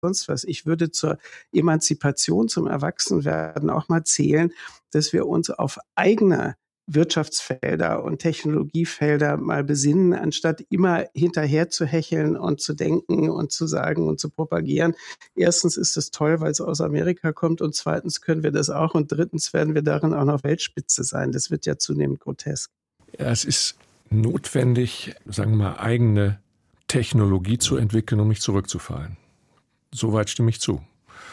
sonst was. Ich würde zur Emanzipation, zum Erwachsenwerden auch mal zählen, dass wir uns auf eigene Wirtschaftsfelder und Technologiefelder mal besinnen, anstatt immer hinterher zu hecheln und zu denken und zu sagen und zu propagieren. Erstens ist es toll, weil es aus Amerika kommt, und zweitens können wir das auch, und drittens werden wir darin auch noch Weltspitze sein. Das wird ja zunehmend grotesk. Ja, es ist notwendig, sagen wir mal, eigene Technologie zu entwickeln, um nicht zurückzufallen. Soweit stimme ich zu.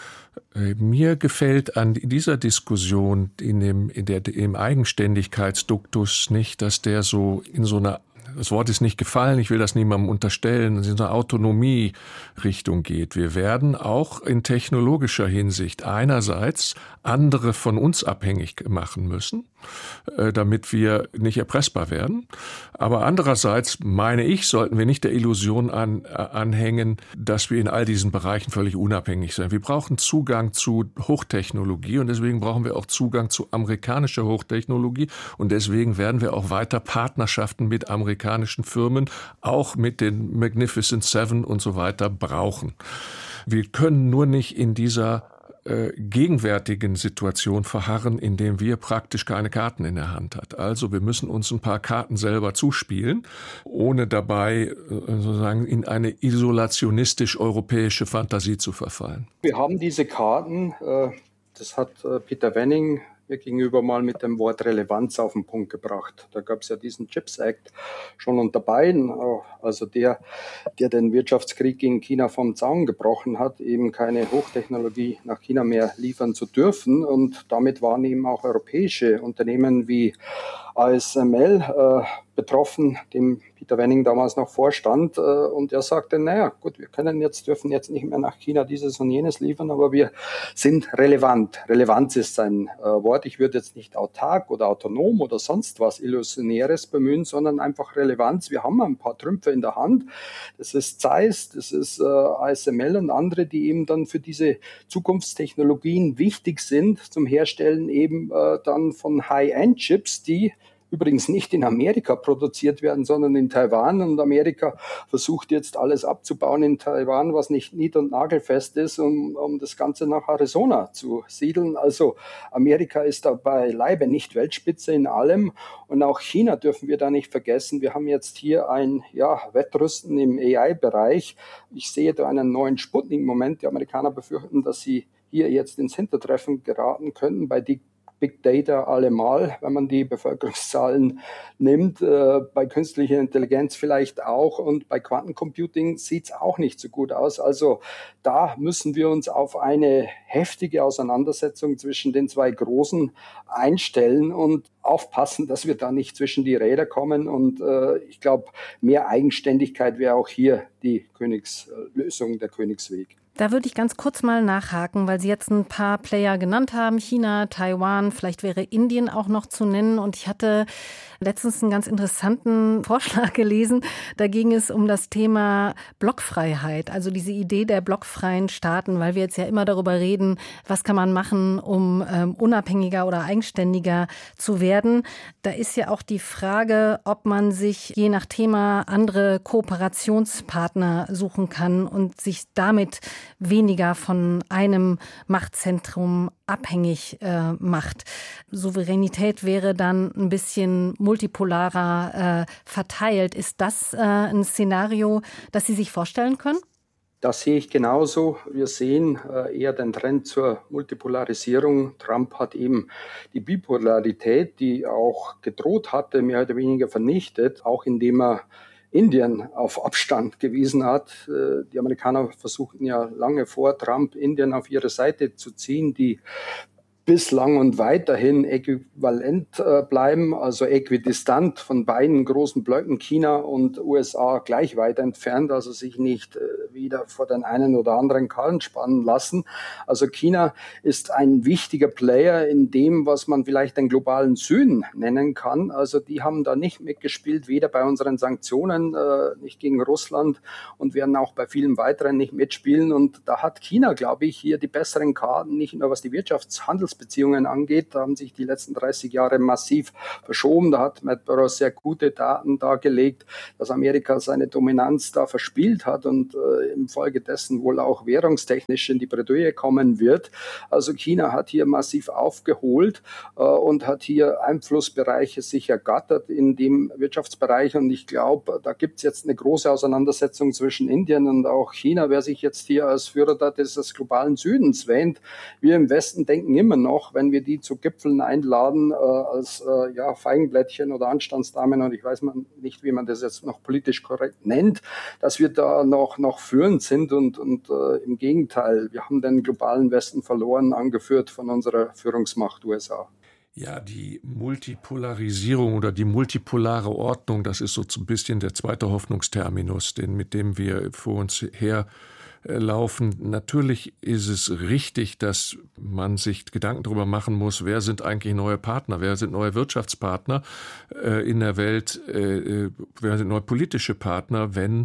Mir gefällt an dieser Diskussion im Eigenständigkeitsduktus nicht, dass der so in so einer, das Wort ist nicht gefallen, ich will das niemandem unterstellen, in so einer Autonomie-Richtung geht. Wir werden auch in technologischer Hinsicht einerseits andere von uns abhängig machen müssen, damit wir nicht erpressbar werden. Aber andererseits, meine ich, sollten wir nicht der Illusion anhängen, dass wir in all diesen Bereichen völlig unabhängig sind. Wir brauchen Zugang zu Hochtechnologie, und deswegen brauchen wir auch Zugang zu amerikanischer Hochtechnologie, und deswegen werden wir auch weiter Partnerschaften mit amerikanischen Firmen, auch mit den Magnificent Seven und so weiter, brauchen. Wir können nur nicht in dieser gegenwärtigen Situation verharren, indem wir praktisch keine Karten in der Hand hat. Also wir müssen uns ein paar Karten selber zuspielen, ohne dabei sozusagen in eine isolationistisch-europäische Fantasie zu verfallen. Wir haben diese Karten, das hat Peter Wenning mir gegenüber mal mit dem Wort Relevanz auf den Punkt gebracht. Da gab es ja diesen CHIPS Act schon unter Biden, also der den Wirtschaftskrieg gegen China vom Zaun gebrochen hat, eben keine Hochtechnologie nach China mehr liefern zu dürfen. Und damit waren eben auch europäische Unternehmen wie ASML betroffen, dem Peter Wenning damals noch vorstand. Und er sagte, naja, gut, wir dürfen jetzt nicht mehr nach China dieses und jenes liefern, aber wir sind relevant. Relevanz ist sein Wort. Ich würde jetzt nicht autark oder autonom oder sonst was Illusionäres bemühen, sondern einfach Relevanz. Wir haben ein paar Trümpfe in der Hand. Das ist Zeiss, das ist ASML und andere, die eben dann für diese Zukunftstechnologien wichtig sind zum Herstellen eben dann von High-End-Chips, die übrigens nicht in Amerika produziert werden, sondern in Taiwan. Und Amerika versucht jetzt alles abzubauen in Taiwan, was nicht nied- und nagelfest ist, um das Ganze nach Arizona zu siedeln. Also Amerika ist da beileibe nicht Weltspitze in allem. Und auch China dürfen wir da nicht vergessen. Wir haben jetzt hier ein Wettrüsten im AI-Bereich. Ich sehe da einen neuen Sputnik-Moment. Die Amerikaner befürchten, dass sie hier jetzt ins Hintertreffen geraten könnten bei Big Data allemal, wenn man die Bevölkerungszahlen nimmt, bei künstlicher Intelligenz vielleicht auch, und bei Quantencomputing sieht's auch nicht so gut aus. Also da müssen wir uns auf eine heftige Auseinandersetzung zwischen den zwei Großen einstellen und aufpassen, dass wir da nicht zwischen die Räder kommen. Und ich glaube, mehr Eigenständigkeit wäre auch hier die Königslösung, der Königsweg. Da würde ich ganz kurz mal nachhaken, weil Sie jetzt ein paar Player genannt haben. China, Taiwan, vielleicht wäre Indien auch noch zu nennen. Und ich hatte letztens einen ganz interessanten Vorschlag gelesen. Da ging es um das Thema Blockfreiheit, also diese Idee der blockfreien Staaten, weil wir jetzt ja immer darüber reden, was kann man machen, um unabhängiger oder eigenständiger zu werden. Da ist ja auch die Frage, ob man sich je nach Thema andere Kooperationspartner suchen kann und sich damit weniger von einem Machtzentrum abhängig macht. Souveränität wäre dann ein bisschen multipolarer verteilt. Ist das ein Szenario, das Sie sich vorstellen können? Das sehe ich genauso. Wir sehen eher den Trend zur Multipolarisierung. Trump hat eben die Bipolarität, die auch gedroht hatte, mehr oder weniger vernichtet, auch indem er Indien auf Abstand gewiesen hat. Die Amerikaner versuchten ja lange vor Trump, Indien auf ihre Seite zu ziehen, die bislang und weiterhin äquivalent bleiben, also äquidistant von beiden großen Blöcken, China und USA, gleich weit entfernt, also sich nicht wieder vor den einen oder anderen Karren spannen lassen. Also China ist ein wichtiger Player in dem, was man vielleicht den globalen Süden nennen kann. Also die haben da nicht mitgespielt, weder bei unseren Sanktionen, nicht gegen Russland, und werden auch bei vielen weiteren nicht mitspielen. Und da hat China, glaube ich, hier die besseren Karten, nicht nur was die Wirtschaftshandelsbeziehungen Wirtschaftsbeziehungen angeht. Da haben sich die letzten 30 Jahre massiv verschoben. Da hat Matt Burrows sehr gute Daten dargelegt, dass Amerika seine Dominanz da verspielt hat und infolgedessen wohl auch währungstechnisch in die Bredouille kommen wird. Also China hat hier massiv aufgeholt und hat hier Einflussbereiche sich ergattert in dem Wirtschaftsbereich. Und ich glaube, da gibt es jetzt eine große Auseinandersetzung zwischen Indien und auch China, wer sich jetzt hier als Führer des globalen Südens wähnt. Wir im Westen denken immer noch, wenn wir die zu Gipfeln einladen, als Feigenblättchen oder Anstandsdamen, und ich weiß nicht, wie man das jetzt noch politisch korrekt nennt, dass wir da noch führend sind und im Gegenteil, wir haben den globalen Westen verloren, angeführt von unserer Führungsmacht USA. Ja, die Multipolarisierung oder die multipolare Ordnung, das ist so ein bisschen der zweite Hoffnungsterminus, mit dem wir vor uns herlaufen. Natürlich ist es richtig, dass man sich Gedanken darüber machen muss, wer sind eigentlich neue Partner, wer sind neue Wirtschaftspartner in der Welt, wer sind neue politische Partner, wenn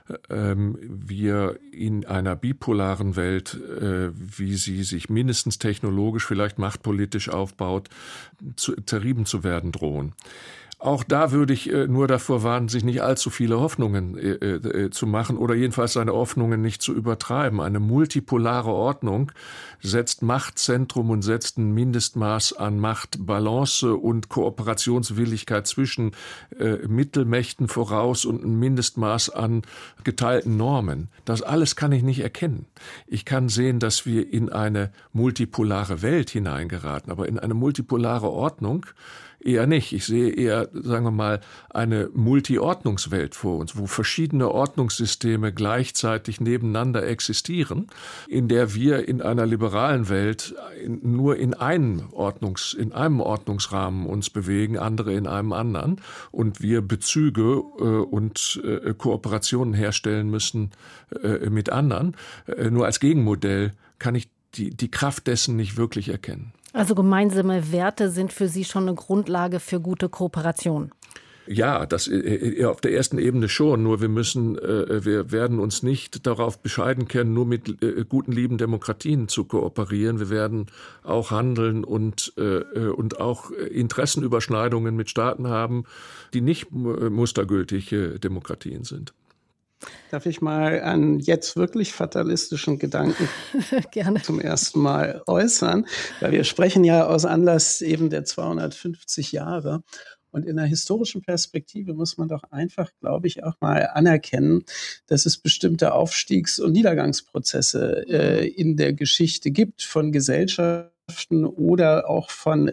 wir in einer bipolaren Welt, wie sie sich mindestens technologisch, vielleicht machtpolitisch aufbaut, zerrieben zu werden drohen. Auch da würde ich nur davor warnen, sich nicht allzu viele Hoffnungen zu machen oder jedenfalls seine Hoffnungen nicht zu übertreiben. Eine multipolare Ordnung setzt Machtzentrum und setzt ein Mindestmaß an Machtbalance und Kooperationswilligkeit zwischen Mittelmächten voraus und ein Mindestmaß an geteilten Normen. Das alles kann ich nicht erkennen. Ich kann sehen, dass wir in eine multipolare Welt hineingeraten, aber in eine multipolare Ordnung eher nicht. Ich sehe eher, sagen wir mal, eine Multiordnungswelt vor uns, wo verschiedene Ordnungssysteme gleichzeitig nebeneinander existieren, in der wir in einer liberalen Welt nur in einem Ordnungsrahmen uns bewegen, andere in einem anderen, und wir Bezüge und Kooperationen herstellen müssen mit anderen. Nur als Gegenmodell kann ich die Kraft dessen nicht wirklich erkennen. Also gemeinsame Werte sind für Sie schon eine Grundlage für gute Kooperation? Ja, das auf der ersten Ebene schon. Nur wir werden uns nicht darauf bescheiden können, nur mit guten, lieben Demokratien zu kooperieren. Wir werden auch handeln und auch Interessenüberschneidungen mit Staaten haben, die nicht mustergültige Demokratien sind. Darf ich mal einen jetzt wirklich fatalistischen Gedanken Gerne zum ersten Mal äußern? Weil wir sprechen ja aus Anlass eben der 250 Jahre. Und in der historischen Perspektive muss man doch einfach, glaube ich, auch mal anerkennen, dass es bestimmte Aufstiegs- und Niedergangsprozesse in der Geschichte gibt von Gesellschaften oder auch von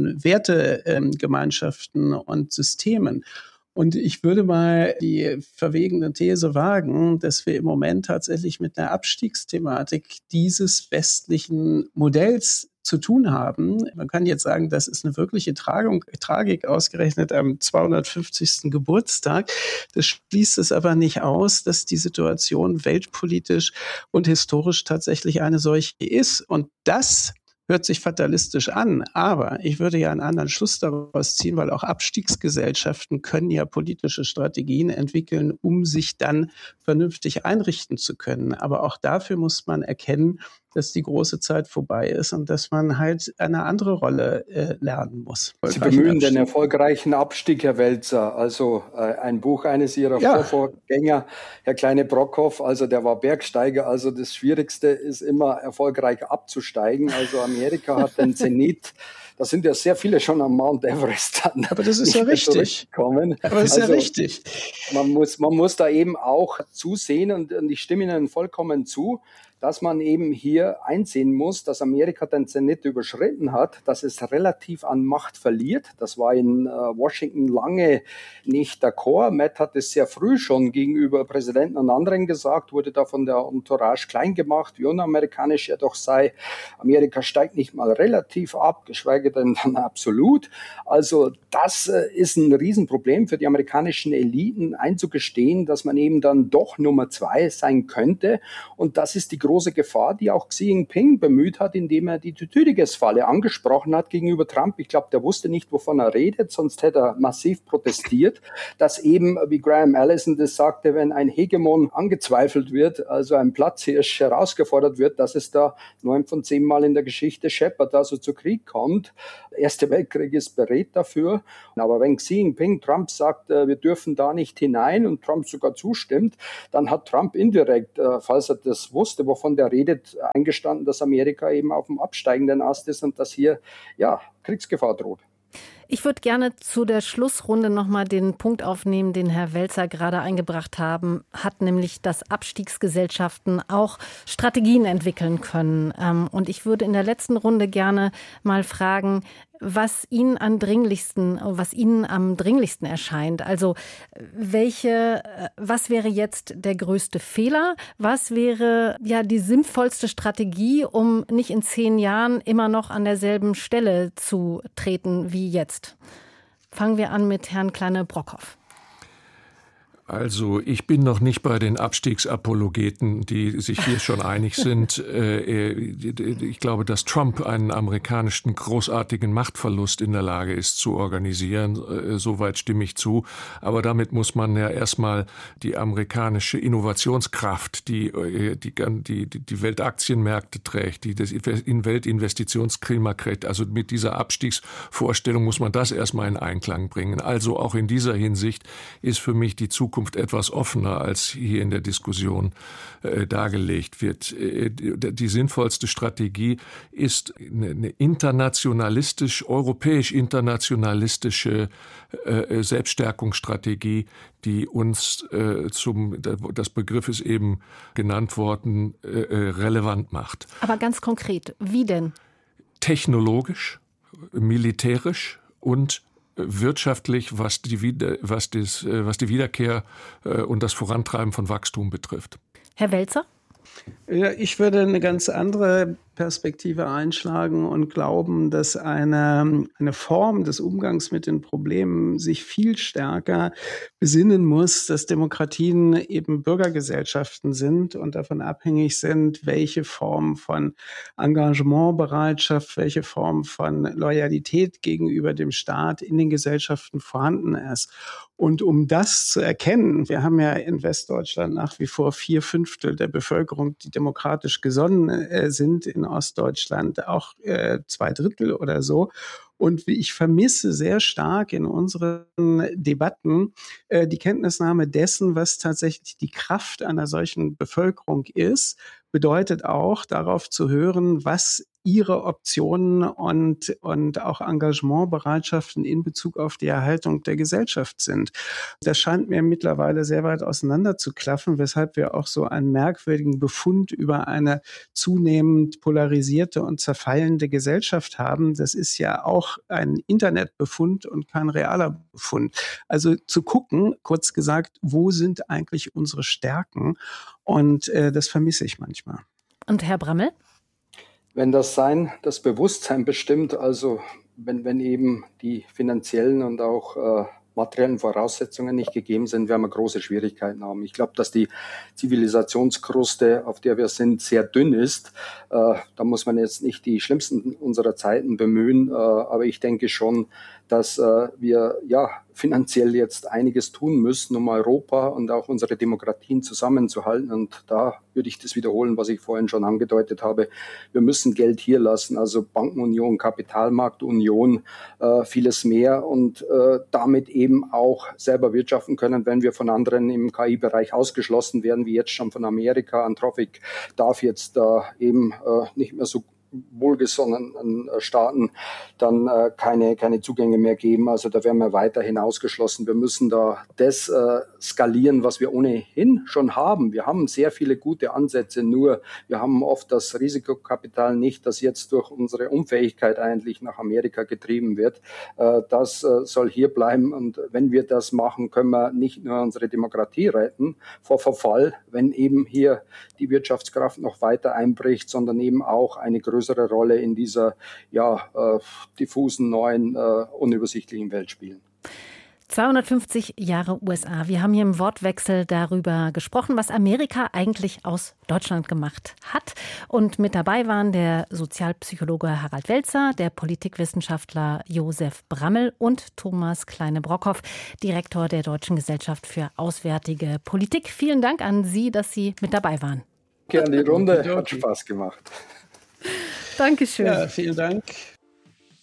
Wertegemeinschaften und Systemen. Und ich würde mal die verwegene These wagen, dass wir im Moment tatsächlich mit einer Abstiegsthematik dieses westlichen Modells zu tun haben. Man kann jetzt sagen, das ist eine wirkliche Tragik ausgerechnet am 250. Geburtstag. Das schließt es aber nicht aus, dass die Situation weltpolitisch und historisch tatsächlich eine solche ist. Und das hört sich fatalistisch an, aber ich würde ja einen anderen Schluss daraus ziehen, weil auch Abstiegsgesellschaften können ja politische Strategien entwickeln, um sich dann vernünftig einrichten zu können. Aber auch dafür muss man erkennen, dass die große Zeit vorbei ist und dass man halt eine andere Rolle lernen muss. Sie bemühen den erfolgreichen Abstieg, Herr Welzer. Also ein Buch eines Ihrer Vorgänger, Herr Kleine-Brockhoff, also der war Bergsteiger. Also das Schwierigste ist immer erfolgreich abzusteigen. Also Amerika hat den Zenit. Da sind ja sehr viele schon am Mount Everest dann. Aber das ist ja richtig. Aber das ist ja richtig. Man muss da eben auch zusehen und ich stimme Ihnen vollkommen zu, dass man eben hier einsehen muss, dass Amerika den Zenit überschritten hat, dass es relativ an Macht verliert. Das war in Washington lange nicht d'accord. Matt hat es sehr früh schon gegenüber Präsidenten und anderen gesagt, wurde da von der Entourage klein gemacht, wie unamerikanisch er doch sei. Amerika steigt nicht mal relativ ab, geschweige geschweige denn dann absolut. Also das ist ein Riesenproblem für die amerikanischen Eliten einzugestehen, dass man eben dann doch Nummer 2 sein könnte. Und das ist die große Gefahr, die auch Xi Jinping bemüht hat, indem er die Thucydides-Falle angesprochen hat gegenüber Trump. Ich glaube, der wusste nicht, wovon er redet, sonst hätte er massiv protestiert, dass eben, wie Graham Allison das sagte, wenn ein Hegemon angezweifelt wird, also ein Platzhirsch herausgefordert wird, dass es da 9 von 10 Mal in der Geschichte scheppert, also zu Krieg kommt. Der Erste Weltkrieg ist berät dafür. Aber wenn Xi Jinping Trump sagt, wir dürfen da nicht hinein und Trump sogar zustimmt, dann hat Trump indirekt, falls er das wusste, wovon der redet, eingestanden, dass Amerika eben auf dem absteigenden Ast ist und dass hier Kriegsgefahr droht. Ich würde gerne zu der Schlussrunde nochmal den Punkt aufnehmen, den Herr Welzer gerade eingebracht hat, nämlich, dass Abstiegsgesellschaften auch Strategien entwickeln können. Und ich würde in der letzten Runde gerne mal fragen, was Ihnen am dringlichsten erscheint. Also was wäre jetzt der größte Fehler? Was wäre die sinnvollste Strategie, um nicht in 10 Jahren immer noch an derselben Stelle zu treten wie jetzt? Fangen wir an mit Herrn Kleine-Brockhoff. Also ich bin noch nicht bei den Abstiegsapologeten, die sich hier schon einig sind. Ich glaube, dass Trump einen amerikanischen großartigen Machtverlust in der Lage ist zu organisieren. Soweit stimme ich zu. Aber damit muss man ja erstmal die amerikanische Innovationskraft, die Weltaktienmärkte trägt, die das Weltinvestitionsklima trägt. Also mit dieser Abstiegsvorstellung muss man das erstmal in Einklang bringen. Also auch in dieser Hinsicht ist für mich die Zukunft etwas offener, als hier in der Diskussion dargelegt wird. Die sinnvollste Strategie ist eine europäisch-internationalistische Selbststärkungsstrategie, die uns das Begriff ist eben genannt worden, relevant macht. Aber ganz konkret, wie denn? Technologisch, militärisch und wirtschaftlich, was die Wiederkehr und das Vorantreiben von Wachstum betrifft. Herr Welzer? Ja, ich würde eine ganz andere Perspektive einschlagen und glauben, dass eine Form des Umgangs mit den Problemen sich viel stärker besinnen muss, dass Demokratien eben Bürgergesellschaften sind und davon abhängig sind, welche Form von Engagementbereitschaft, welche Form von Loyalität gegenüber dem Staat in den Gesellschaften vorhanden ist. Und um das zu erkennen, wir haben ja in Westdeutschland nach wie vor 4/5 der Bevölkerung, die demokratisch gesonnen sind, in Ostdeutschland auch 2/3 oder so. Und ich vermisse sehr stark in unseren Debatten die Kenntnisnahme dessen, was tatsächlich die Kraft einer solchen Bevölkerung ist, bedeutet auch darauf zu hören, was ihre Optionen und auch Engagementbereitschaften in Bezug auf die Erhaltung der Gesellschaft sind. Das scheint mir mittlerweile sehr weit auseinander zu klaffen, weshalb wir auch so einen merkwürdigen Befund über eine zunehmend polarisierte und zerfallende Gesellschaft haben. Das ist ja auch ein Internetbefund und kein realer Befund. Also zu gucken, kurz gesagt, wo sind eigentlich unsere Stärken? Und das vermisse ich manchmal. Und Herr Brammel? Wenn das Bewusstsein bestimmt, also wenn eben die finanziellen und auch materiellen Voraussetzungen nicht gegeben sind, werden wir große Schwierigkeiten haben. Ich glaube, dass die Zivilisationskruste, auf der wir sind, sehr dünn ist. Da muss man jetzt nicht die schlimmsten unserer Zeiten bemühen, aber ich denke schon, dass wir finanziell jetzt einiges tun müssen, um Europa und auch unsere Demokratien zusammenzuhalten. Und da würde ich das wiederholen, was ich vorhin schon angedeutet habe. Wir müssen Geld hier lassen, also Bankenunion, Kapitalmarktunion, vieles mehr und damit eben auch selber wirtschaften können, wenn wir von anderen im KI-Bereich ausgeschlossen werden, wie jetzt schon von Amerika. Anthropic darf jetzt eben nicht mehr so wohlgesonnenen Staaten dann keine Zugänge mehr geben. Also da werden wir weiterhin ausgeschlossen. Wir müssen da das skalieren, was wir ohnehin schon haben. Wir haben sehr viele gute Ansätze, nur wir haben oft das Risikokapital nicht, das jetzt durch unsere Unfähigkeit eigentlich nach Amerika getrieben wird. Das soll hier bleiben und wenn wir das machen, können wir nicht nur unsere Demokratie retten vor Verfall, wenn eben hier die Wirtschaftskraft noch weiter einbricht, sondern eben auch eine größere größere Rolle in dieser diffusen, neuen, unübersichtlichen Welt spielen. 250 Jahre USA. Wir haben hier im Wortwechsel darüber gesprochen, was Amerika eigentlich aus Deutschland gemacht hat. Und mit dabei waren der Sozialpsychologe Harald Welzer, der Politikwissenschaftler Josef Brammel und Thomas Kleine-Brockhoff, Direktor der Deutschen Gesellschaft für Auswärtige Politik. Vielen Dank an Sie, dass Sie mit dabei waren. Gerne die Runde, hat Spaß gemacht. Dankeschön. Ja, vielen Dank.